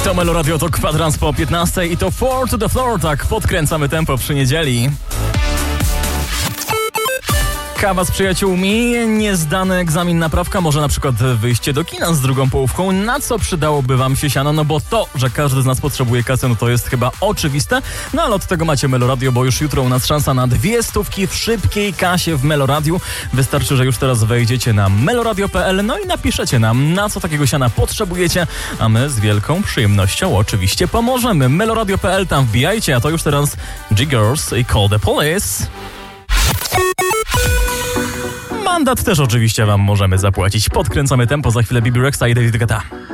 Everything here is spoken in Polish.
To Meloradio, to kwadrans po 15 i to 4 to the floor, tak podkręcamy tempo przy niedzieli. Kawa z przyjaciółmi, niezdany egzamin na prawka, może na przykład wyjście do kina z drugą połówką. Na co przydałoby wam się siano? No bo to, że każdy z nas potrzebuje kasy, no to jest chyba oczywiste. No ale od tego macie Meloradio, bo już jutro u nas szansa na 200 w szybkiej kasie w Meloradiu. Wystarczy, że już teraz wejdziecie na meloradio.pl, no i napiszecie nam, na co takiego siana potrzebujecie, a my z wielką przyjemnością oczywiście pomożemy. Meloradio.pl, tam wbijajcie, a to już teraz G-Girls i Call the Police. Mandat też oczywiście wam możemy zapłacić. Podkręcamy tempo, za chwilę Bibi Rexa i David Guetta.